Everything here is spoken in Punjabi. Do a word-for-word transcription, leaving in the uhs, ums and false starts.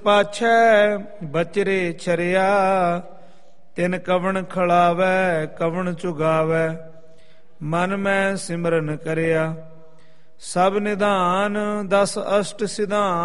ਪਾਛੈ ਬਚਰੇ ਛਰਿਆ, ਤਿਨ ਕਵਣ ਖਲਾਵੈ ਕਵਣ ਚੁਗਾਵੈ, ਮਨ ਮੈਂ ਸਿਮਰਨ ਕਰਿਆ। ਸਭ ਨਿਧਾਨ ਦਸ ਅਸ਼ਟ ਸਿਧਾਨ,